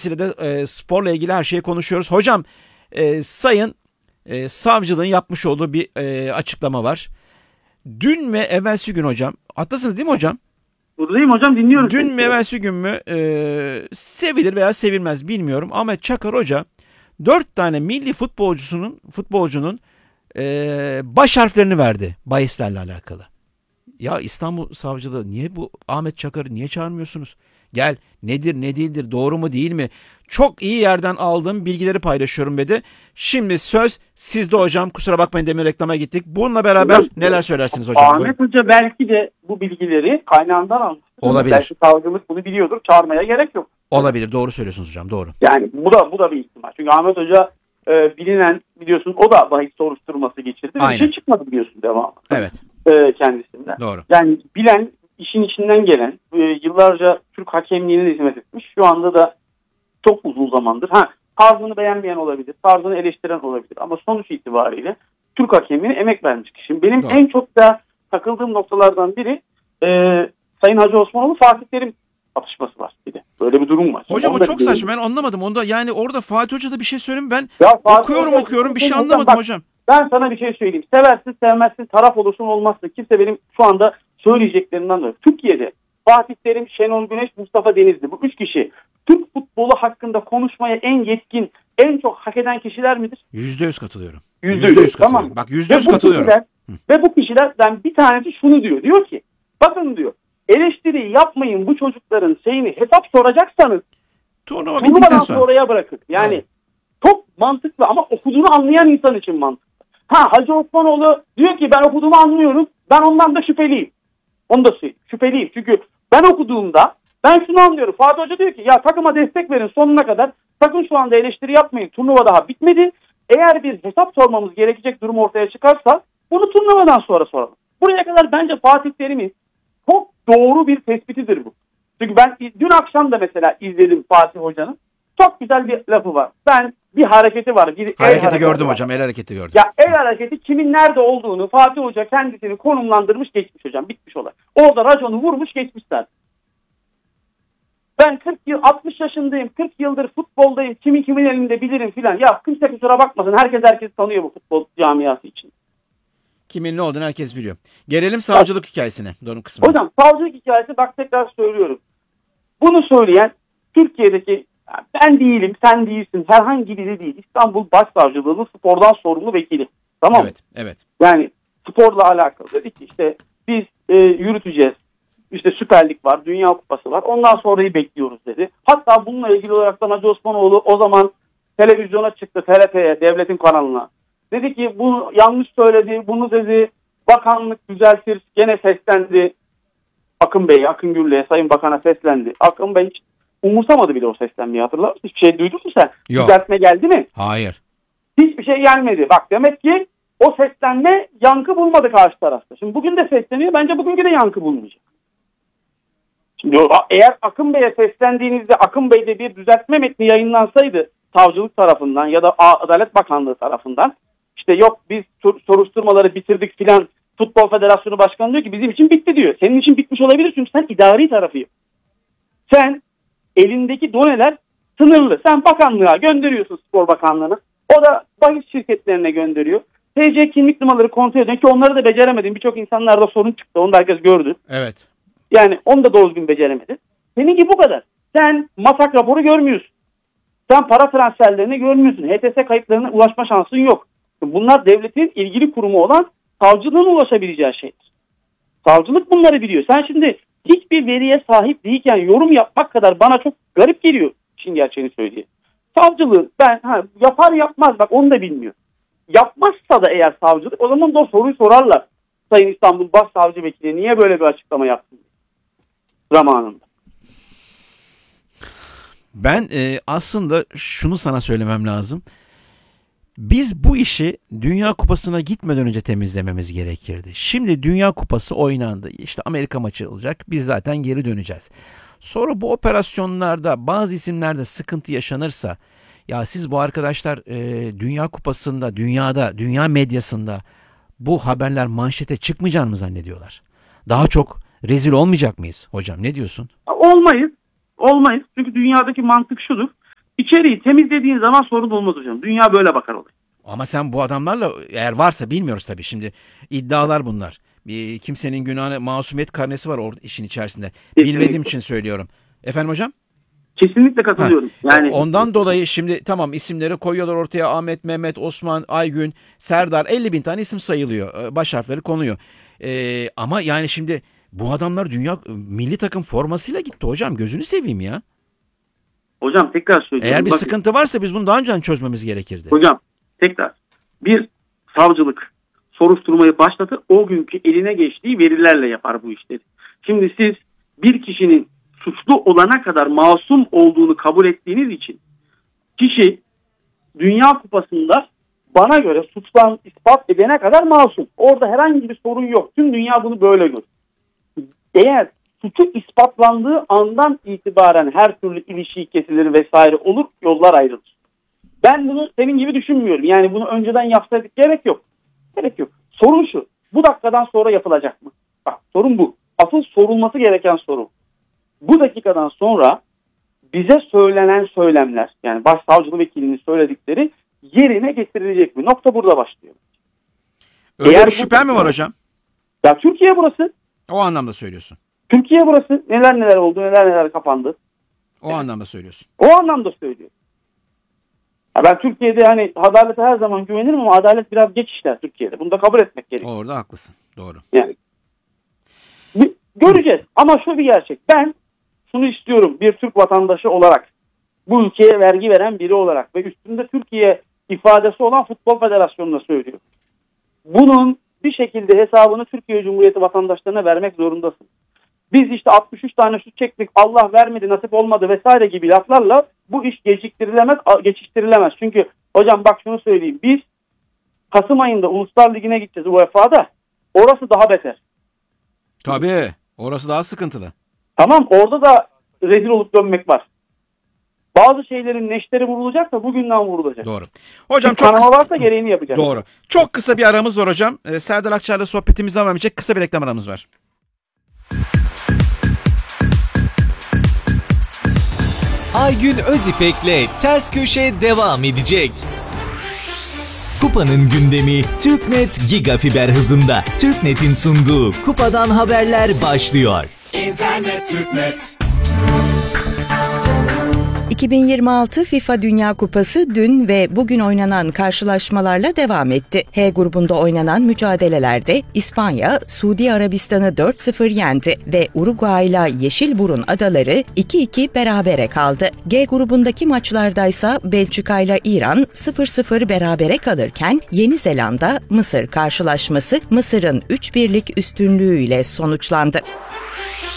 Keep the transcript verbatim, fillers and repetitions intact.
Kendisiyle de e, sporla ilgili her şeyi konuşuyoruz. Hocam e, sayın e, savcılığın yapmış olduğu bir e, açıklama var. Dün ve evvelsi gün hocam, haklısınız değil mi hocam? Buradayım hocam, dinliyorum. Dün mü evvelsi gün mü e, sevilir veya sevilmez bilmiyorum. Ahmet Çakar Hoca dört tane milli futbolcusunun futbolcunun e, baş harflerini verdi bahislerle alakalı. Ya İstanbul Savcılığı niye bu Ahmet Çakar'ı niye çağırmıyorsunuz? Gel nedir ne değildir, doğru mu değil mi? Çok iyi yerden aldığım bilgileri paylaşıyorum dedi. Şimdi söz sizde hocam, kusura bakmayın demin reklama gittik. Bununla beraber hocam, neler söylersiniz hocam? Ahmet Buyurun. Hoca belki de bu bilgileri kaynağından almıştır. Olabilir. Belki savcılık bunu biliyordur, çağırmaya gerek yok. Olabilir, doğru söylüyorsunuz hocam, doğru. Yani bu da bu da bir ihtimal. Çünkü Ahmet Hoca e, bilinen, biliyorsunuz o da bahis soruşturması geçirdi. Aynen. Bir şey çıkmadı biliyorsun devamlı. Evet. E, kendisinden. Doğru. Yani bilen, işin içinden gelen, e, yıllarca Türk hakemliğine hizmet etmiş. Şu anda da çok uzun zamandır. Ha, tarzını beğenmeyen olabilir, tarzını eleştiren olabilir. Ama sonuç itibariyle Türk hakemliğine emek vermiş kişi. Benim Doğru. en çok da takıldığım noktalardan biri e, Sayın Hacı Osmanoğlu Fatih Terim atışması var. Bir de böyle bir durum var. Hocam Onu o da çok biliyorum. saçma, ben anlamadım. Onda yani orada Fatih Hoca da bir şey söyleyeyim, ben Ya okuyorum Hoca, okuyorum bir şey hocam, anlamadım bak, hocam. Ben sana bir şey söyleyeyim. Seversin sevmezsin, taraf olursun olmazsın. Kimse benim şu anda söyleyeceklerimden dolayı. Türkiye'de Fatih Terim, Şenol Güneş, Mustafa Denizli, bu üç kişi Türk futbolu hakkında konuşmaya en yetkin, en çok hak eden kişiler midir? Yüzde yüz katılıyorum. Yüzde yüz katılıyorum. tamam. Bak yüzde yüz katılıyorum. Kişiler, ve bu kişilerden bir tanesi şunu diyor. Diyor ki bakın diyor, eleştiri yapmayın, bu çocukların şeyini hesap soracaksanız Turnuva bittikten turnuvadan sonra. sonraya bırakın. Yani evet. Çok mantıklı ama okuduğunu anlayan insan için mantıklı. Ha, Hacı Osmanoğlu diyor ki ben okuduğumu anlıyorum, ben ondan da şüpheliyim. Onu da söyleyeyim. Şüpheliyim çünkü ben okuduğumda ben şunu anlıyorum. Fatih Hoca diyor ki ya takıma destek verin sonuna kadar. Sakın şu anda eleştiri yapmayın. Turnuva daha bitmedi. Eğer bir hesap sormamız gerekecek durum ortaya çıkarsa bunu turnuvadan sonra soralım. Buraya kadar bence Fatih Terim'in çok doğru bir tespitidir bu. Çünkü ben dün akşam da mesela izledim Fatih Hoca'nın. Çok güzel bir lafı var. Ben bir hareketi var. Bir hareketi gördüm var. Hocam. El hareketi gördüm. Ya el hareketi kimin nerede olduğunu Fatih Hoca kendisini konumlandırmış geçmiş hocam. Bitmiş olay. Orada raconu vurmuş geçmişler. Ben kırk yıl altmış yaşındayım. kırk yıldır futboldayım. Kimin kimin elinde bilirim filan. Ya kimse kusura bakmasın. Herkes herkes tanıyor bu futbol camiası için. Kimin ne olduğunu herkes biliyor. Gelelim savcılık hikayesine. Doğru kısmına. Hocam savcılık hikayesi, bak tekrar söylüyorum. Bunu söyleyen Türkiye'deki, ben değilim, sen değilsin, herhangi biri değil. İstanbul Başsavcılığı'nın spordan sorumlu vekili. Tamam mı? Evet, evet. Yani sporla alakalı dedik ki işte biz e, yürüteceğiz. İşte Süper Lig var, Dünya Kupası var. Ondan sonrayı bekliyoruz dedi. Hatta bununla ilgili olarak da Hacı Osmanoğlu o zaman televizyona çıktı, T R T'ye, devletin kanalına. Dedi ki bu yanlış söyledi, bunu dedi, bakanlık düzeltir, gene seslendi. Akın Bey, Akın Gürlü'ye, Sayın Bakan'a seslendi. Akın Bey hiç umursamadı bile o seslenmeyi, hatırlar mısın? Hiçbir şey duydun mu sen? Yok. Düzeltme geldi mi? Hayır. Hiçbir şey gelmedi. Bak demek ki o seslenme yankı bulmadı karşı tarafta. Şimdi bugün de sesleniyor. Bence bugünkü de yankı bulmayacak. Şimdi eğer Akın Bey'e seslendiğinizde Akın Bey'de bir düzeltme metni yayınlansaydı savcılık tarafından ya da Adalet Bakanlığı tarafından, işte yok biz soruşturmaları bitirdik filan, Futbol Federasyonu Başkanı diyor ki bizim için bitti diyor. Senin için bitmiş olabilir çünkü sen idari tarafıyım. Sen elindeki doneler sınırlı. Sen bakanlığa gönderiyorsun, Spor Bakanlığı'na. O da bahis şirketlerine gönderiyor. T C kimlik numaraları kontrol ediyor ki onları da beceremedin. Birçok insanlarda sorun çıktı. Onu da herkes gördü. Evet. Yani onu da doğru düzgün beceremedin. Seninki bu kadar. Sen masak raporu görmüyorsun. Sen para transferlerini görmüyorsun. H T S kayıtlarına ulaşma şansın yok. Bunlar devletin ilgili kurumu olan savcılığın ulaşabileceği şeydir. Savcılık bunları biliyor. Sen şimdi hiçbir veriye sahip değilken yorum yapmak kadar bana çok garip geliyor. Şimdi gerçeğini söyleyeyim. Savcılığı ben ha, yapar yapmaz bak onu da bilmiyor. Yapmazsa da eğer savcılık, o zaman da o soruyu sorarlar. Sayın İstanbul Başsavcı Vekili niye böyle bir açıklama yaptın zamanında? Ben e, aslında şunu sana söylemem lazım. Biz bu işi Dünya Kupası'na gitmeden önce temizlememiz gerekirdi. Şimdi Dünya Kupası oynandı. İşte Amerika maçı olacak. Biz zaten geri döneceğiz. Sonra bu operasyonlarda bazı isimlerde sıkıntı yaşanırsa, ya siz bu arkadaşlar e, Dünya Kupası'nda, dünyada, dünya medyasında bu haberler manşete çıkmayacağını mı zannediyorlar? Daha çok rezil olmayacak mıyız hocam? Ne diyorsun? Olmayız. Olmayız. Çünkü dünyadaki mantık şudur. İçeriği temizlediğin zaman sorun olmaz hocam. Dünya böyle bakar olay. Ama sen bu adamlarla, eğer varsa bilmiyoruz tabii, şimdi iddialar bunlar. Bir, kimsenin günahı, masumiyet karnesi var orada işin içerisinde. Kesinlikle. Bilmediğim için söylüyorum. Efendim hocam? Kesinlikle katılıyorum. Ha. Yani Ondan dolayı şimdi tamam, isimleri koyuyorlar ortaya. Ahmet, Mehmet, Osman, Aygün, Serdar, elli bin tane isim sayılıyor. Baş harfleri konuyor. Ee, ama yani şimdi bu adamlar dünya milli takım formasıyla gitti hocam. Gözünü seveyim ya. hocam tekrar söylüyorum. Eğer bir Bakın, sıkıntı varsa biz bunu daha önceden çözmemiz gerekirdi. hocam tekrar bir savcılık soruşturmayı başlatır. O günkü eline geçtiği verilerle yapar bu işleri. Şimdi siz bir kişinin suçlu olana kadar masum olduğunu kabul ettiğiniz için kişi Dünya Kupası'nda bana göre suçlan ispat edene kadar masum. Orada herhangi bir sorun yok. Tüm dünya bunu böyle görür. Eğer suçu ispatlandığı andan itibaren her türlü ilişki kesilir vesaire olur, yollar ayrılır. Ben bunu senin gibi düşünmüyorum. Yani bunu önceden yapsaydık gerek yok. Gerek yok. Sorun şu. Bu dakikadan sonra yapılacak mı? Bak, sorun bu. Asıl sorulması gereken soru. Bu dakikadan sonra bize söylenen söylemler, yani başsavcılığı vekilinin söyledikleri yerine getirilecek mi? Nokta burada başlıyor. Öyle Eğer bir şüphen bu, mi var hocam? Ya Türkiye burası. O anlamda söylüyorsun. Türkiye burası. Neler neler oldu, neler neler kapandı. O evet. anlamda söylüyorsun. O anlamda söylüyorum. Ya ben Türkiye'de hani adalete her zaman güvenirim ama adalet biraz geç işler Türkiye'de. Bunu da kabul etmek gerekiyor. Orada haklısın. Doğru. Yani göreceğiz. Ama şu bir gerçek. Ben şunu istiyorum bir Türk vatandaşı olarak, bu ülkeye vergi veren biri olarak ve üstünde Türkiye ifadesi olan Futbol Federasyonu'na söylüyorum. Bunun bir şekilde hesabını Türkiye Cumhuriyeti vatandaşlarına vermek zorundasın. Biz işte altmış üç tane şut çektik, Allah vermedi, nasip olmadı vesaire gibi laflarla bu iş geciktirilemez, geçiştirilemez. Çünkü hocam bak şunu söyleyeyim. Biz Kasım ayında Uluslar Ligi'ne gideceğiz U E F A'da. Orası daha beter. Tabii. Orası daha sıkıntılı. Tamam, orada da rezil olup dönmek var. Bazı şeylerin neşteri vurulacaksa bugünden vurulacak. Doğru. Hocam bir çok kanama kısa... varsa gereğini yapacağız. Doğru. Çok kısa bir aramız var hocam. Ee, Serdar Akçay'la sohbetimiz devam edecek. Kısa bir reklam aramız var. Aygün Özipek'le Ters Köşe devam edecek. Kupanın gündemi TürkNet Gigafiber hızında. TürkNet'in sunduğu Kupadan Haberler başlıyor. İnternet TürkNet. iki bin yirmi altı FIFA Dünya Kupası dün ve bugün oynanan karşılaşmalarla devam etti. H grubunda oynanan mücadelelerde İspanya, Suudi Arabistan'ı dört sıfır yendi ve Uruguay'la Yeşilburun Adaları iki iki berabere kaldı. G grubundaki maçlardaysa Belçika'yla İran sıfır sıfır berabere kalırken Yeni Zelanda Mısır karşılaşması Mısır'ın üç birlik üstünlüğüyle sonuçlandı.